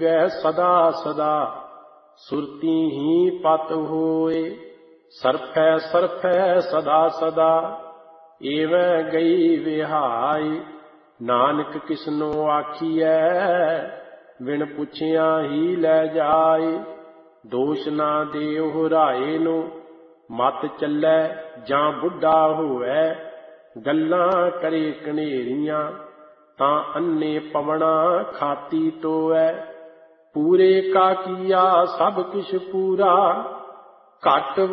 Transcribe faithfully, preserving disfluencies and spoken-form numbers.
ਜੀਵੈ ਸਦਾ ਸਦਾ, ਸੁਰਤੀ ਹੀ ਪਤ ਹੋਏ। ਸਰਫੈ ਸਰਫੈ ਸਦਾ ਸਦਾ, ਏਵੈ ਗਈ ਵਿਹਾਈ। ਨਾਨਕ ਕਿਸਨੋ ਆਖੀਐ, ਬਿਨ ਪੁੱਛਿਆ ਹੀ ਲੈ ਜਾਏ। ਦੋਸ਼ ਨਾ ਦੇਹੁ ਰਾਏ ਨੂੰ, ਮਤ ਚੱਲੈ ਜਾਂ ਬੁੱਢਾ ਹੋਵੈ। ਗੱਲਾਂ ਕਰੇ ਕਨੇਰੀਆਂ, ਤਾਂ ਅੰਨੇ ਪਵਣਾ ਖਾਤੀ ਟੋਵੈ। ਪੂਰੇ ਕਾ ਕੀਆ ਸਭ ਕਿਛ ਪੂਰਾ, ਘਟ